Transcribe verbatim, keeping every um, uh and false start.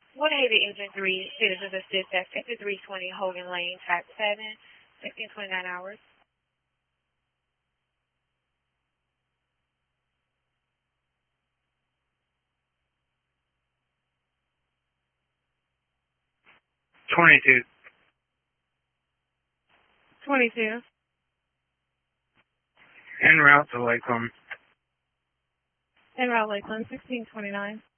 one eighty Engine three, Citizens Assist at fifty-three twenty Hogan Lane, Track seven, sixteen twenty-nine hours. twenty-two. twenty-two. En route to Lakeland. En route Lakeland, sixteen twenty-nine.